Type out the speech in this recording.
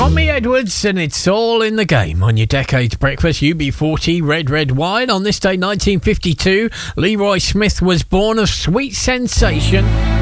Tommy Edwards, and it's all in the game on your Decades Breakfast. UB40, Red Red Wine. On this day, 1952, Leroy Smith was born of Sweet Sensation.